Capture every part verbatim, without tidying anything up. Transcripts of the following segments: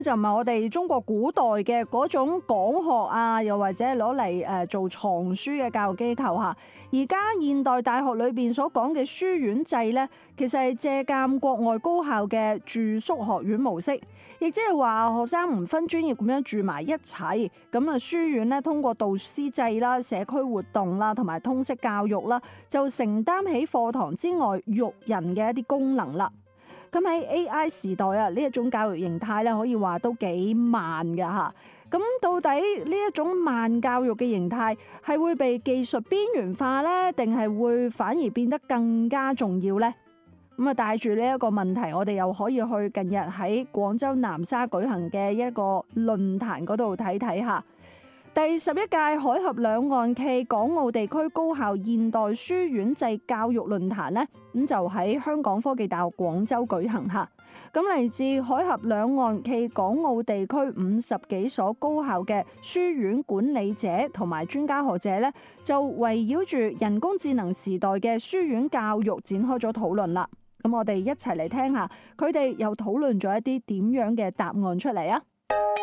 就唔係我哋中國古代嘅嗰種講學啊，又或者攞嚟誒做藏書嘅教育機構嚇。而家現代大學裏邊所講嘅書院制咧，其實係借鑑國外高校嘅住宿學院模式，亦即係話學生唔分專業咁樣住埋一齊。咁啊，書院咧通過導師制啦、社區活動啦同埋通識教育啦，就承擔起課堂之外育人嘅一啲功能啦。咁喺 A I 時代啊，呢一種教育形態咧，可以話都幾慢㗎吓。咁到底呢一種慢教育嘅形態係會被技術邊緣化呢？定係會反而變得更加重要呢？咁啊，帶住呢一個問題，我哋又可以去近日喺廣州南沙舉行嘅一個論壇嗰度睇睇下。第十一屆海峽兩岸暨港澳地區高校現代書院制教育論壇呢，咁就喺香港科技大學廣州舉行下。咁嚟自海峽兩岸暨港澳地區五十幾所高校嘅書院管理者同埋專家學者呢，就圍繞住人工智能時代嘅書院教育展開咗討論啦。咁我哋一齊嚟聽下，佢哋又討論咗一啲點樣嘅答案出嚟啊！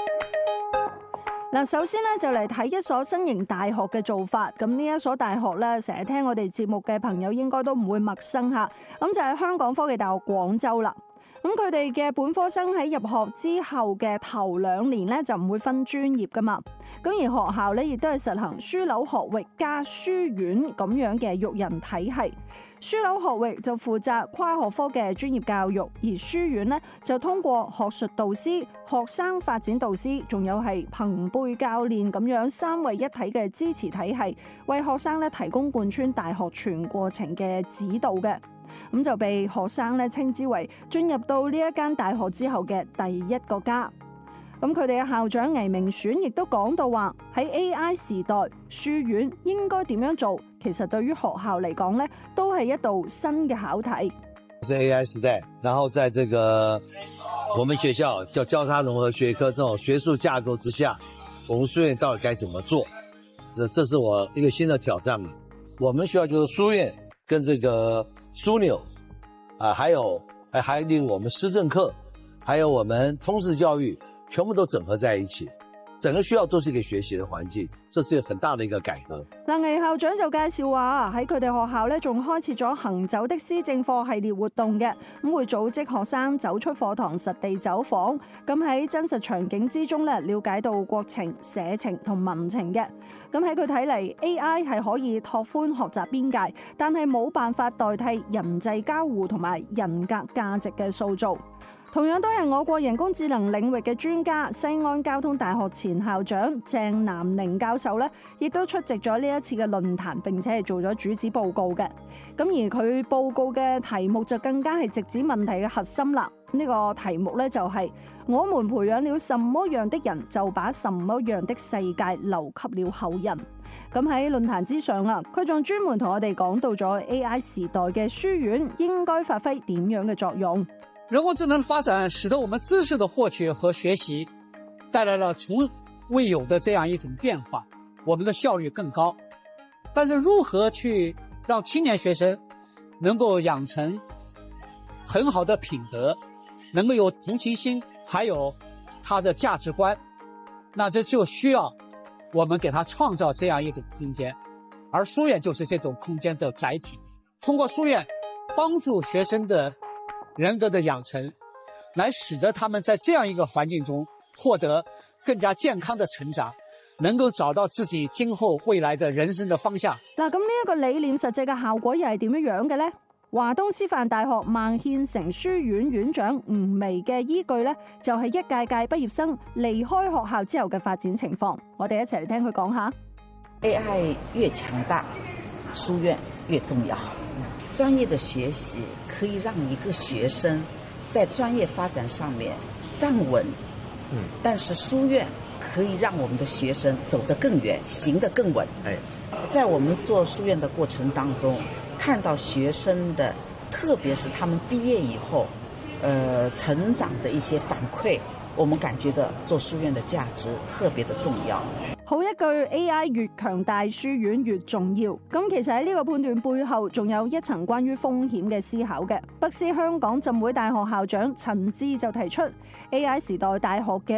嗱，首先咧就嚟睇一所新型大學嘅做法。咁呢一所大學咧，成日聽我哋節目嘅朋友應該都唔會陌生吓。咁就係香港科技大學廣州啦。咁佢哋嘅本科生喺入學之後嘅頭兩年咧，就唔會分專業噶嘛。咁而學校咧亦都係實行書樓學域加書院咁樣嘅育人體系。書樓學域就負責跨學科嘅專業教育，而書院呢就通過學術導師、學生發展導師，仲有係朋輩教練咁樣三位一體嘅支持體系，為學生咧提供貫穿大學全過程嘅指導嘅。咁就被學生咧稱之為進入到呢一間大學之後嘅第一個家。咁佢哋嘅校長倪明選亦都講到話，喺 A I 時代，書院應該點樣做？其實對於學校嚟講咧，都係一道新嘅考題。 是 A I 時代，然後在這個我們學校叫交叉融合學科這種學術架構之下，我們書院到底該怎麼做？這這是我一個新的挑戰嘛。我們學校就是書院跟這個樞紐啊，還有還有我們師政課，還有我們通識教育。全部都整合在一起，整個學校都是一個學習的環境，這是一個很大的一個改革。 嗱，倪校長就介紹話喺佢哋學校咧，仲開設咗行走的施政課系列活動嘅，咁會組織學生走出課堂實地走訪，咁喺真實場景之中咧，了解到國情、社情同民情嘅。咁喺佢睇嚟 ，A I 係可以拓寬學習邊界，但係冇辦法代替人際交互同埋人格價值嘅塑造。同樣都係我國人工智能領域嘅專家，西安交通大學前校長鄭南寧教授咧，亦都出席咗呢一次嘅論壇，並且係做咗主旨報告嘅。咁而佢報告嘅題目就更加係直指問題嘅核心啦。呢個題目咧就係我們培養了什麼樣的人，就把什麼樣的世界留給了後人。咁喺論壇之上啊，佢仲專門同我哋講到咗 A I 時代嘅書院應該發揮點樣嘅作用。 人工智能的發展使得我們知識的獲取和學習帶來了從未有的這樣一種變化，我們的效率更高。但是如何去讓青年學生能夠養成很好的品德，能夠有同情心，還有他的價值觀，那這就需要我們給他創造這樣一種空間，而書院就是這種空間的載體。通過書院幫助學生的人格的養成，來使得他們在這樣一個環境中獲得更加健康的成長，能夠找到自己今後未來的人生的方向。 嗱，咁呢一個理念實際嘅效果又係點樣樣嘅呢？華東師範大學孟憲成書院院長吳薇嘅依據呢，就係一屆屆畢業生離開學校之後嘅發展情況。我哋一齊嚟聽佢講下。 A I 越強大，書院越重要。專業的學習可以讓一個學生在專業發展上面站穩，嗯，但是書院可以讓我們的學生走得更遠，行得更穩。哎，在我們做書院的過程當中，看到學生的，特別是他們畢業以後，呃，成長的一些反饋，我們感覺到做書院的價值特別的重要。 好一句 A I 越強大，書院越重要。咁其實喺呢個判斷背後，仲有一層關於風險嘅思考嘅。北師香港浸會大學校長陳志就提出 A I 時代大學嘅